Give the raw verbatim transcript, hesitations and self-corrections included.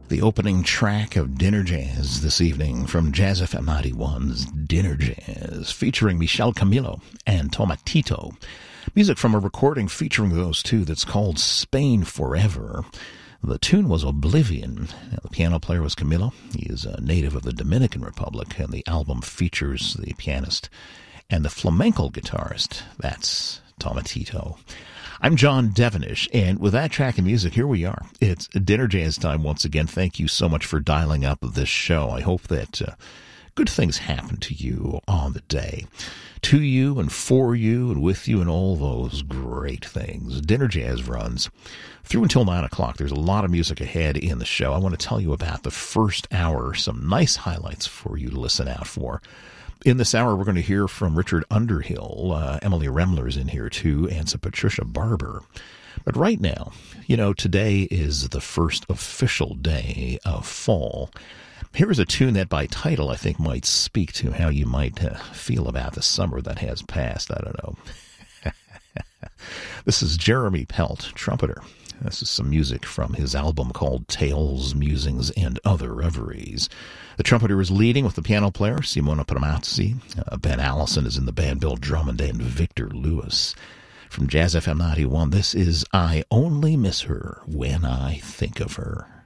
The opening track of Dinner Jazz this evening from Jazz F M ninety-one's Dinner Jazz, featuring Michel Camilo and Tomatito. Music from a recording featuring those two that's called Spain Forever. The tune was Oblivion. The piano player was Camilo. He is a native of the Dominican Republic, and the album features the pianist and the flamenco guitarist. That's Tomatito. I'm John Devenish, and with that track of music, here we are. It's Dinner Jazz time once again. Thank you so much for dialing up this show. I hope that uh, good things happen to you on the day. To you and for you and with you and all those great things. Dinner Jazz runs through until nine o'clock. There's a lot of music ahead in the show. I want to tell you about the first hour, some nice highlights for you to listen out for. In this hour, we're going to hear from Richard Underhill. Uh, Emily Remler's in here, too, and some Patricia Barber. But right now, you know, today is the first official day of fall. Here is a tune that by title I think might speak to how you might uh, feel about the summer that has passed. I don't know. This is Jeremy Pelt, trumpeter. This is some music from his album called Tales, Musings, and Other Reveries. The trumpeter is leading with the piano player, Simona Pramazzi. Uh, Ben Allison is in the band, Bill Drummond, and Victor Lewis. From Jazz F M ninety-one, this is I Only Miss Her When I Think of Her.